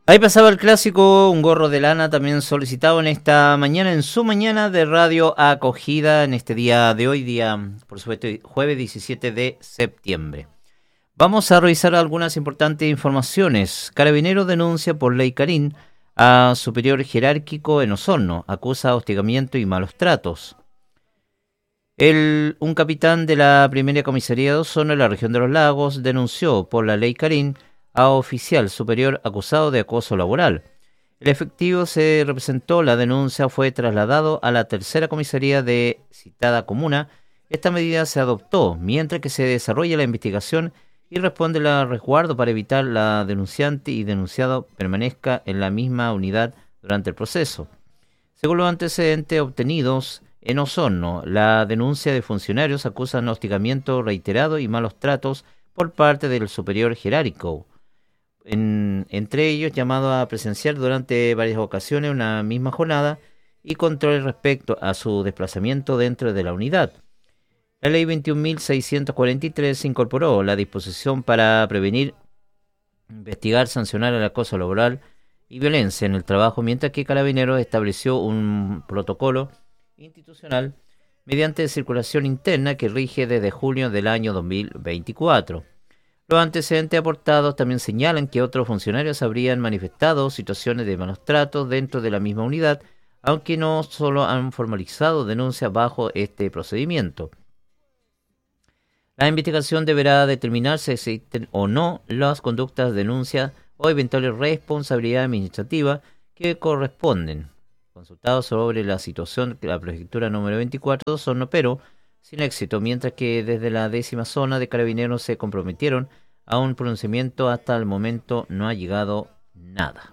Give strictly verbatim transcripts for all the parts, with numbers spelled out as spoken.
Ahí pasaba el clásico, un gorro de lana también solicitado en esta mañana, en su mañana de Radio Acogida, en este día de hoy, día, por supuesto, jueves diecisiete de septiembre. Vamos a revisar algunas importantes informaciones. Carabinero denuncia por ley Carín a superior jerárquico en Osorno, acusa hostigamiento y malos tratos. El, un capitán de la primera comisaría de Osorno en la región de los Lagos denunció por la ley Carín a oficial superior acusado de acoso laboral. El efectivo se representó, la denuncia fue trasladado a la tercera comisaría de citada comuna. Esta medida se adoptó mientras que se desarrolla la investigación y responde el resguardo para evitar la denunciante y denunciado permanezca en la misma unidad durante el proceso. Según los antecedentes obtenidos en Osorno, la denuncia de funcionarios acusan hostigamiento reiterado y malos tratos por parte del superior jerárquico. En, entre ellos llamado a presenciar durante varias ocasiones una misma jornada y controles respecto a su desplazamiento dentro de la unidad. La ley veintiún mil seiscientos cuarenta y tres incorporó la disposición para prevenir, investigar, sancionar el acoso laboral y violencia en el trabajo, mientras que Carabineros estableció un protocolo institucional mediante circulación interna que rige desde junio del año dos mil veinticuatro. Los antecedentes aportados también señalan que otros funcionarios habrían manifestado situaciones de malos tratos dentro de la misma unidad, aunque no solo han formalizado denuncias bajo este procedimiento. La investigación deberá determinar si existen o no las conductas, denuncias o eventuales responsabilidades administrativas que corresponden. Consultado sobre la situación de la prefectura número veinticuatro de Osorno, pero sin éxito, mientras que desde la décima zona de Carabineros se comprometieron a un pronunciamiento, hasta el momento no ha llegado nada.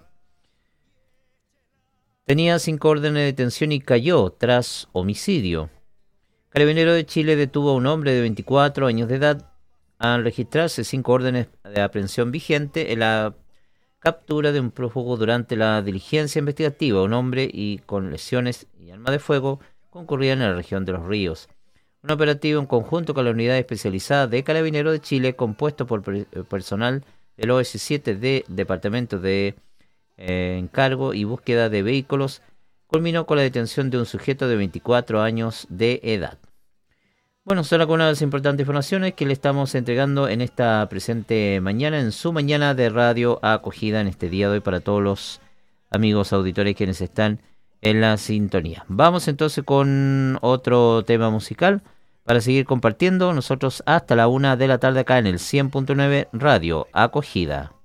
Tenía cinco órdenes de detención y cayó tras homicidio. Carabinero de Chile detuvo a un hombre de veinticuatro años de edad al registrarse cinco órdenes de aprehensión vigente en la captura de un prófugo durante la diligencia investigativa. Un hombre y con lesiones y arma de fuego concurrían en la región de Los Ríos. Un operativo en conjunto con la unidad especializada de Carabineros de Chile, compuesto por personal del O S siete de Departamento de eh, Encargo y Búsqueda de Vehículos, culminó con la detención de un sujeto de veinticuatro años de edad. Bueno, son algunas de las importantes informaciones que le estamos entregando en esta presente mañana, en su mañana de Radio Acogida, en este día de hoy, para todos los amigos auditores quienes están en la sintonía. Vamos entonces con otro tema musical para seguir compartiendo nosotros hasta la una de la tarde acá en el cien punto nueve Radio Acogida.